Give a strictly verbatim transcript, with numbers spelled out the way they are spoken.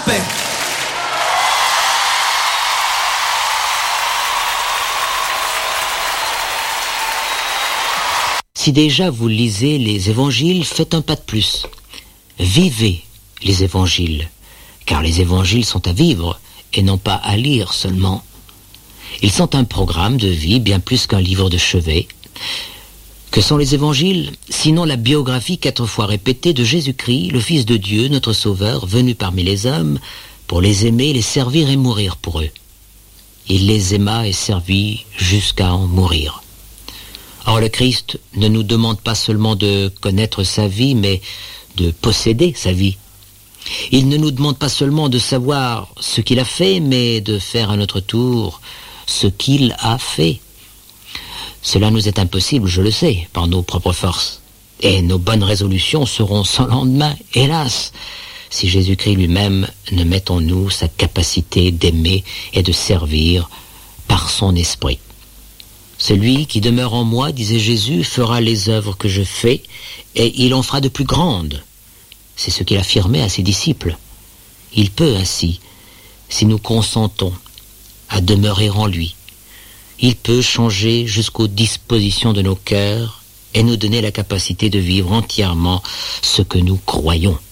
Paix. Si déjà vous lisez les évangiles, faites un pas de plus. Vivez les évangiles, car les évangiles sont à vivre et non pas à lire seulement. Ils sont un programme de vie bien plus qu'un livre de chevet. Que sont les évangiles, sinon la biographie quatre fois répétée de Jésus-Christ, le Fils de Dieu, notre Sauveur, venu parmi les hommes, pour les aimer, les servir et mourir pour eux. Il les aima et servit jusqu'à en mourir. Or le Christ ne nous demande pas seulement de connaître sa vie, mais de posséder sa vie. Il ne nous demande pas seulement de savoir ce qu'il a fait, mais de faire à notre tour ce qu'il a fait. Cela nous est impossible, je le sais, par nos propres forces. Et nos bonnes résolutions seront sans lendemain, hélas, si Jésus-Christ lui-même ne met en nous sa capacité d'aimer et de servir par son esprit. Celui qui demeure en moi, disait Jésus, fera les œuvres que je fais, et il en fera de plus grandes. C'est ce qu'il affirmait à ses disciples. Il peut ainsi, si nous consentons à demeurer en lui. Il peut changer jusqu'aux dispositions de nos cœurs et nous donner la capacité de vivre entièrement ce que nous croyons.